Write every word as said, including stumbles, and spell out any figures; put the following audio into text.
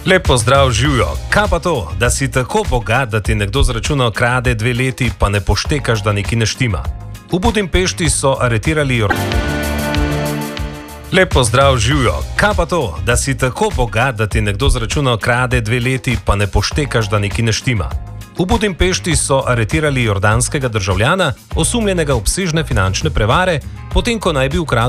Lepo zdrav, živijo. Kaj pa to, da si tako bogat, da ti nekdo z računa krade dve leti, pa ne poštekaš, da neki ne štima? V Budimpešti so aretirali... Lepo zdrav, živijo. Kaj pa to, da si tako bogat, da ti nekdo z računa krade dve leti, pa ne poštekaš, da neki ne štima? V Budimpešti so aretirali jordanskega državljana, osumljenega obsežne finančne prevare, potem ko naj bi ukradel